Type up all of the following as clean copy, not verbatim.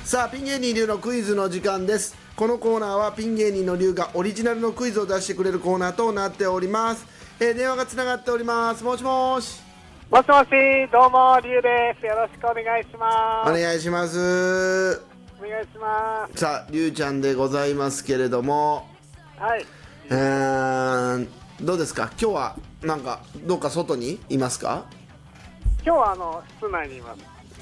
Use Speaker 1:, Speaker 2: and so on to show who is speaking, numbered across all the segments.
Speaker 1: さあピン芸人龍のクイズの時間です。このコーナーはピン芸人の龍がオリジナルのクイズを出してくれるコーナーとなっております。電話がつながっております。もしもし。
Speaker 2: もしもし、どうも龍です。よろしくお願いします。
Speaker 1: お願いします。
Speaker 2: お願いします。
Speaker 1: さあ龍ちゃんでございますけれども、
Speaker 2: はい。
Speaker 1: どうですか、今日はなんかどっか外にいますか？
Speaker 2: 今日は室内にいます。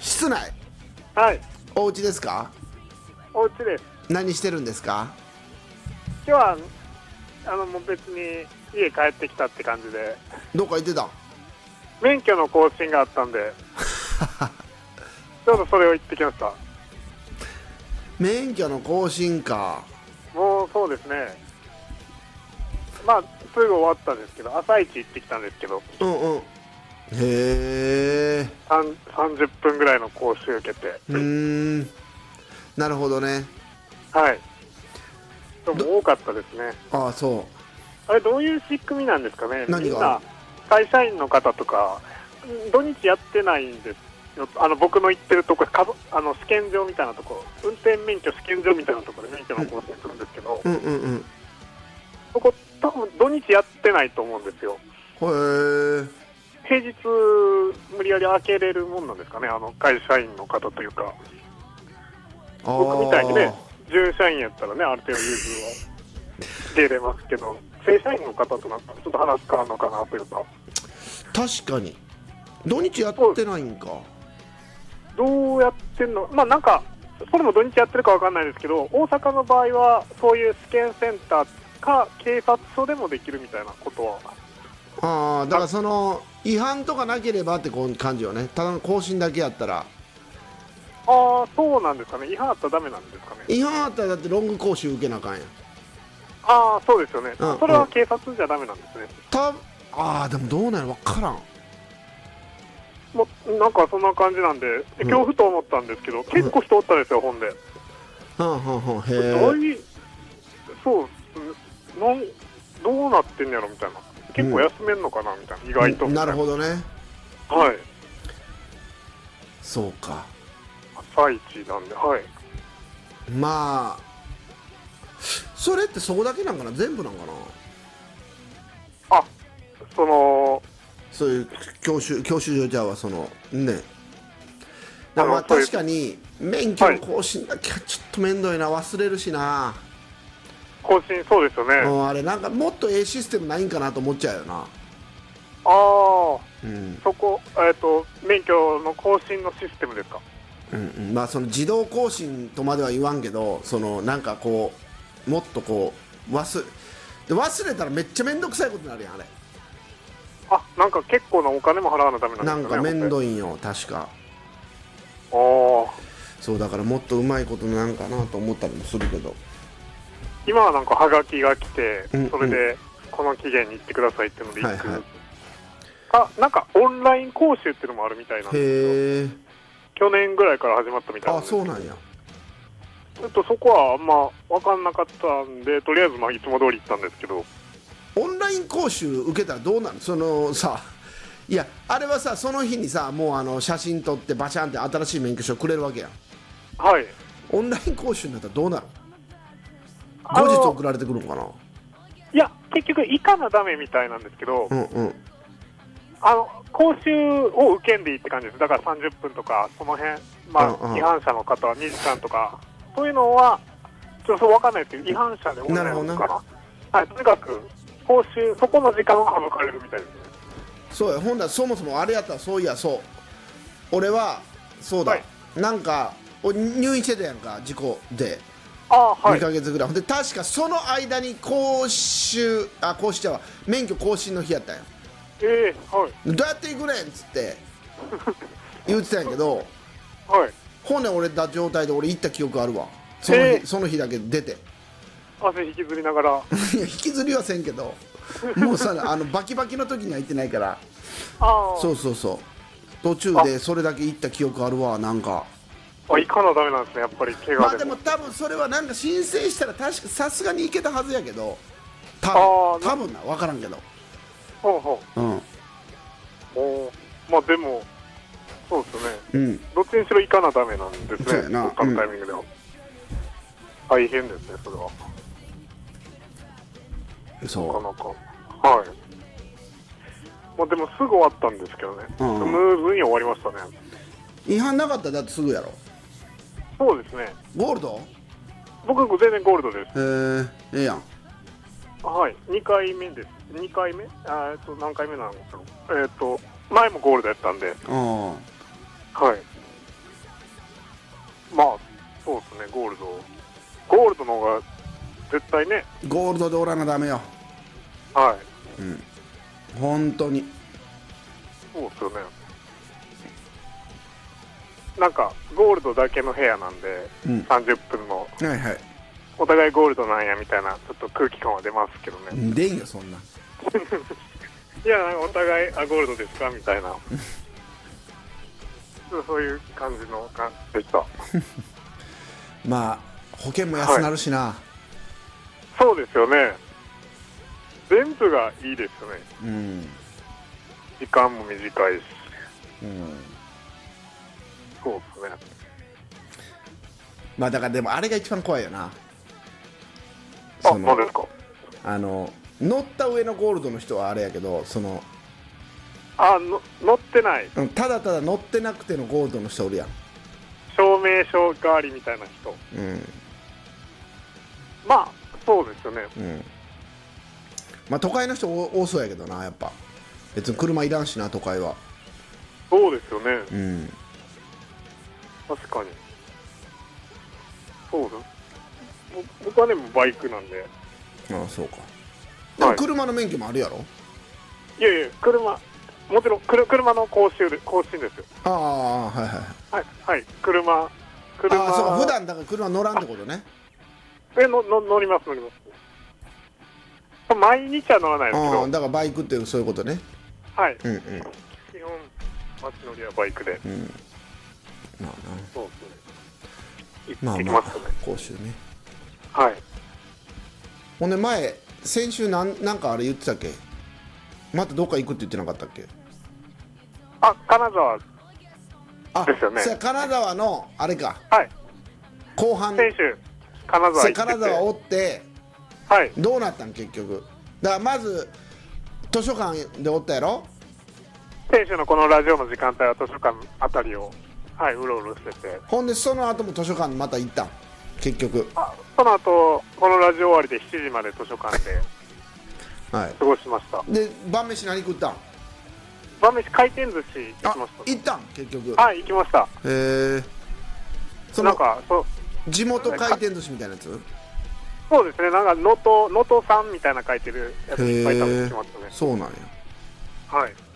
Speaker 1: 室内？
Speaker 2: はい。
Speaker 1: お家ですか？
Speaker 2: お家です。
Speaker 1: 何してるんですか？
Speaker 2: 今日はもう別に家帰ってきたって感じで、
Speaker 1: どっか行ってた？
Speaker 2: 免許の更新があったんでちょうどそれを行ってきました。
Speaker 1: 免許の更新か。
Speaker 2: もうそうですね、まあすぐ終わったんですけど、朝一行ってきたんですけど、
Speaker 1: うんうん。へえ。
Speaker 2: 30分ぐらいの講習受けて。
Speaker 1: なるほどね。
Speaker 2: はい。でも多かったですね。
Speaker 1: ああ、そ
Speaker 2: あれどういう仕組みなんですかね。
Speaker 1: 何が？
Speaker 2: みんな会社員の方とか土日やってないんですよ。僕の行ってるとこ試験場みたいなとこ、運転免許試験場みたいなところで免許の更新するんですけど、そこ多分土日やってないと思うんですよ。
Speaker 1: へえ。
Speaker 2: 平日無理やり開けれるもんなんですかね、会社員の方というか。僕みたいにね、準社員やったらね、ある程度融通は出れますけど、正社員の方となったらちょっと話変わるのかなというか。
Speaker 1: 確かに土日やってないんか。
Speaker 2: どうやってんの、まあなんかそれも土日やってるかわかんないですけど、大阪の場合はそういう試験センターか警察署でもできるみたいなことは。
Speaker 1: ああ、だからその違反とかなければってこう感じよね。ただの更新だけやったら。
Speaker 2: ああ、そうなんですかね。違反あったらダメなんですかね。
Speaker 1: 違反あったらだってロング講習受けなあかんやん。
Speaker 2: ああ、そうですよね。
Speaker 1: うん、
Speaker 2: それは警察じゃダメなんですね。
Speaker 1: ああ、でもどうなの分からん。
Speaker 2: もうなんかそんな感じなんで、今日ふと思ったんですけど、結構人おったんですよ、本で。
Speaker 1: へえ。
Speaker 2: どういう、そうどうなってんやろみたいな。結構休めんのかなみたいな、意外と。
Speaker 1: なるほどね。
Speaker 2: はい。
Speaker 1: そうか。
Speaker 2: 朝一なんで、はい。
Speaker 1: まあそれってそこだけなんかな、全部なんかな。
Speaker 2: あ、
Speaker 1: そういう教習所じゃはそのね。だからまあ確かに免許の更新だけはちょっと面倒いな、忘れるしな。
Speaker 2: 更新、そうですよね。
Speaker 1: あれなんかもっとええシステムないんかなと思っちゃうよな。
Speaker 2: ああ、そこ、免許の更新のシステムですか。
Speaker 1: まあその自動更新とまでは言わんけど、そのなんかこうもっとこう忘れたらめっちゃ面倒くさいことになるやん、あれ。
Speaker 2: あ、なんか結構なお金も払わなダメなんですかね。
Speaker 1: なんか面倒いんよ確か。
Speaker 2: ああ、
Speaker 1: そうだからもっとうまいことなんかなと思ったりもするけど、
Speaker 2: 今はなんかハガキが来て、それでこの期限に行ってくださいっていうので行く、なんかオンライン講習っていうのもあるみたいなんですけど、去年ぐらいから始まったみたいなんです。
Speaker 1: あ、そうなんや。
Speaker 2: そこはあんま分かんなかったんで、とりあえずまあいつも通り行ったんですけど。
Speaker 1: オンライン講習受けたらどうなる？そのさ、いやあれはさ、その日にさ、もう写真撮ってバシャンって新しい免許証くれるわけやん。
Speaker 2: はい。
Speaker 1: オンライン講習になったらどうなる？後日送られてくるのかな。
Speaker 2: いや結局行かなダメみたいなんですけど、講習を受けんでいいって感じです。だから30分とかその辺、まあ違反者の方は2時間とか、そういうのはちょっと分かんないですけど、違反者でもないのかな。はい、とにかく講習、そこの時間は省かれるみたいですね。
Speaker 1: そうや、ほんだらそもそもあれやったら、そういや、そう俺はそうだ、なんか入院してたやんか、事故で。2ヶ月ぐらいで、確かその間に講習ちゃうわ、免許更新の日やったんや。どうやって行くねんっつって言ってたんやけど、骨折れた状態で俺行った記憶あるわ。その日だけ出て
Speaker 2: 汗引きずりながら。
Speaker 1: いや引きずりはせんけど、もうさバキバキの時には行ってないから。そう途中でそれだけ行った記憶あるわ。なんか
Speaker 2: 行かなダメなんですね、やっぱり怪我でも。
Speaker 1: まあでも多分それはなんか申請したら確かさすがに行けたはずやけど、多分な、分からんけど。
Speaker 2: まあでもそうですね、どっちにしろ行かなダメなんですね、
Speaker 1: そうやな、
Speaker 2: 他のタイミングでは、大変ですね、それは。
Speaker 1: そう、
Speaker 2: なかなか、はい、まあ、でもすぐ終わったんですけどね、スムーズに終わりましたね。
Speaker 1: 違反なかったらだってすぐやろ。
Speaker 2: そうですね。
Speaker 1: ゴールド？
Speaker 2: 僕全然ゴールドです。
Speaker 1: ええやん。
Speaker 2: はい、2回目です。2回目？何回目なんですか？前もゴールドやったんで。はい。まあ、そうですね、ゴールドの方が絶対ね。
Speaker 1: ゴールドでおらなダメよ。
Speaker 2: はい。
Speaker 1: 本当に。
Speaker 2: そうですよね。なんかゴールドだけの部屋なんで、30分の。はいはい。お互いゴールドなんやみたいなちょっと空気感は出ますけどね。
Speaker 1: 出んよそんな。
Speaker 2: いや、お互いゴールドですかみたいな。そういう感じの感じでした。
Speaker 1: まあ保険も安なるしな、
Speaker 2: そうですよね。全部がいいですよね。時間も短いし、そうですね。
Speaker 1: まあだからでもあれが一番怖いよな。
Speaker 2: 何ですか？
Speaker 1: 乗った上のゴールドの人はあれやけど、
Speaker 2: 乗ってない、
Speaker 1: ただただ乗ってなくてのゴールドの人おるやん。
Speaker 2: 証明書代わりみたいな人、まあそうですよね。
Speaker 1: まあ都会の人多そうやけどな、やっぱ別に車いらんしな、都会は。
Speaker 2: そうですよね。確かにそうです。僕はね、バイクなんで。
Speaker 1: ああ、そうか。でも車の免許もあるやろ？
Speaker 2: いやいや、もちろん車の更新ですよ。
Speaker 1: ああ、はいはい
Speaker 2: はいはい。車。あ
Speaker 1: あ、そうか。普段だから車乗らんってことね。
Speaker 2: 乗ります。毎日は乗らないですけど。
Speaker 1: だからバイクってそういうことね。
Speaker 2: はい。基本街乗りはバイクで。
Speaker 1: まあな。
Speaker 2: そうですね。
Speaker 1: まあまあ講習ね。
Speaker 2: はい。
Speaker 1: ほんで先週なんかあれ言ってたっけ？またどっか行くって言ってなかったっけ？
Speaker 2: 金沢ですよね。
Speaker 1: 金沢のあれか。
Speaker 2: はい。
Speaker 1: 後半。
Speaker 2: 先週金沢
Speaker 1: おって、
Speaker 2: はい。
Speaker 1: どうなったん結局？だからまず図書館でおったやろ？
Speaker 2: 先週のこのラジオの時間帯は図書館あたりをうろうろしてて。
Speaker 1: ほんでその後も図書館にまた行ったん？結局。
Speaker 2: その後このラジオ終わりで7時まで図書館で過ごしました。
Speaker 1: で晩飯何食ったん？
Speaker 2: 晩飯回転寿司行きました。
Speaker 1: 行ったん結局？
Speaker 2: はい、行きました。
Speaker 1: へえ。なんか地元回転寿司みたいなやつ？
Speaker 2: そうですね。なんか能登さんみたいな書いてるやついっぱい食べてきましたね。
Speaker 1: そうなんや。
Speaker 2: はい。